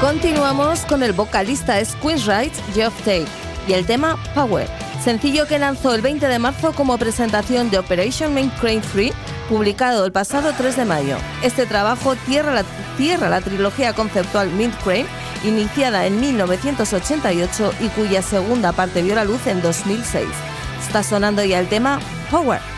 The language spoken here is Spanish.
Continuamos con el vocalista Squeeze Rights, Geoff Tate, y el tema Power, sencillo que lanzó el 20 de marzo como presentación de Operation Mint Crane 3, publicado el pasado 3 de mayo. Este trabajo cierra la trilogía conceptual Mint Crane, iniciada en 1988 y cuya segunda parte vio la luz en 2006. Está sonando ya el tema Power.